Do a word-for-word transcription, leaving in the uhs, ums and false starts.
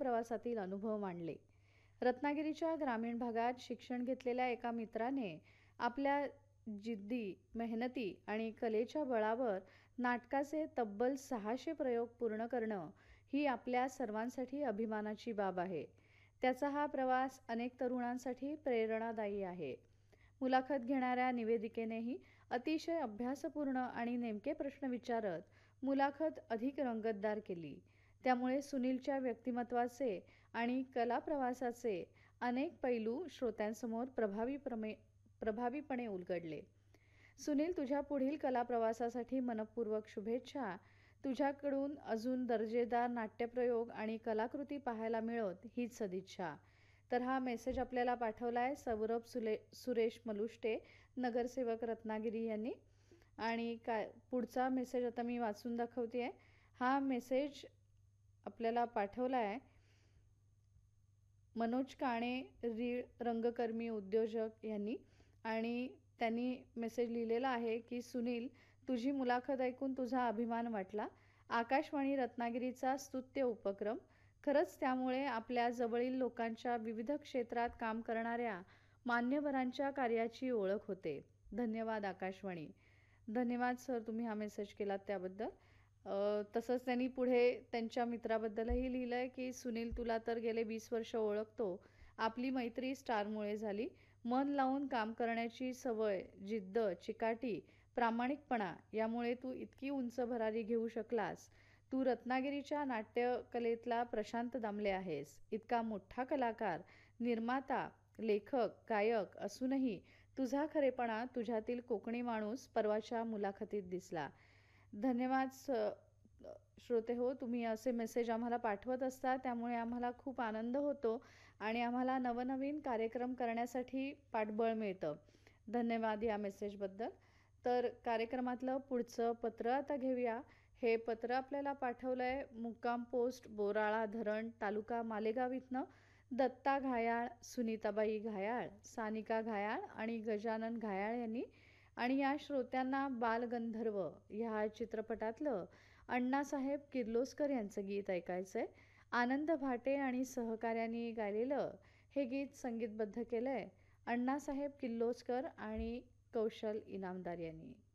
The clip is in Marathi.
प्रवासातील अनुभव मांडले. रत्नागिरीच्या ग्रामीण भागात शिक्षण घेतलेल्या एका मित्राने आपल्या जिद्दी, मेहनती आणि कलेच्या बळावर नाटकाचे तब्बल सहाशे प्रयोग पूर्ण करणं ही आपल्या सर्वांसाठी अभिमानाची बाब आहे. त्याचा हा प्रवास अनेक तरुणांसाठी प्रेरणादायी आहे. मुलाखत घेणाऱ्या निवेदिकेनेही अतिशय अभ्यासपूर्ण आणि नेमके प्रश्न विचारत मुलाखत अधिक रंगतदार केली. त्यामुळे सुनीलच्या व्यक्तिमत्वाचे आणि कला प्रवासाचे अनेक पैलू श्रोत्यांसमोर प्रभावीप्रमे प्रभावीपणे उलगडले. सुनील, तुझ्या पुढील कला प्रवासासाठी मनपूर्वक शुभेच्छा. तुझ्याकडून अजून दर्जेदार नाट्यप्रयोग आणि कलाकृती पाहायला मिळोत हीच सदिच्छा. तर हा मेसेज आपल्याला पाठवला आहे सौरभ सुले सुरेश मलुष्टे, नगरसेवक रत्नागिरी यांनी. आणि काय पुढचा मेसेज आता मी वाचून दाखवते आहे. हा मेसेज आपल्याला पाठवला आहे मनोज काणे, रीळ रंगकर्मी उद्योजक यांनी. आणि त्यांनी मेसेज लिहिलेला आहे की सुनील, तुझी मुलाखत ऐकून तुझा अभिमान वाटला. आकाशवाणी रत्नागिरीचा स्तुत्य उपक्रम. खरंच त्यामुळे आपल्या जवळील लोकांच्या विविध क्षेत्रात काम करणाऱ्या मान्यवरांच्या कार्याची ओळख होते. धन्यवाद आकाशवाणी. धन्यवाद सर, तुम्ही हा मेसेज केलात त्याबद्दल. तसंच त्यांनी पुढे त्यांच्या मित्राबद्दलही लिहिलं आहे की सुनील, तुला तर गेले वीस वर्ष ओळखतो. आपली मैत्री स्टारमुळे झाली. मन लावून काम करण्याची सवय, जिद्द, चिकाटी, प्रामाणिकपणा यामुळे तू इतकी उंच भरारी घेऊ शकलास. तू रत्नागिरीच्या नाट्यकलेतला प्रशांत दामले आहेस. इतका मोठा कलाकार, निर्माता, लेखक, गायक असूनही तुझा खरेपणा, तुझ्यातील कोकणी माणूस परवाच्या मुलाखतीत दिसला. धन्यवाद स श्रोते हो, तुम्ही असे मेसेज आम्हाला पाठवत असता, त्यामुळे आम्हाला खूप आनंद होतो आणि आम्हाला नवनवीन कार्यक्रम करण्यासाठी पाठबळ मिळतं. धन्यवाद या मेसेजबद्दल. तर कार्यक्रमातलं पुढचं पत्र आता घेऊया. हे पत्र आपल्याला पाठवलं आहे मुक्काम पोस्ट बोराळा धरण, तालुका मालेगाव इथनं दत्ता घायाळ, सुनीताबाई घायाळ, सानिका घायाळ आणि गजानन घायाळ यांनी. आणि या श्रोत्यांना बालगंधर्व ह्या चित्रपटातलं अण्णासाहेब किर्लोस्कर यांचं गीत ऐकायचं आहे. आनंद भाटे आणि सहकाऱ्यांनी गायलेलं हे गीत संगीतबद्ध केलं आहे अण्णासाहेब किर्लोस्कर आणि कौशल इनामदार यांनी.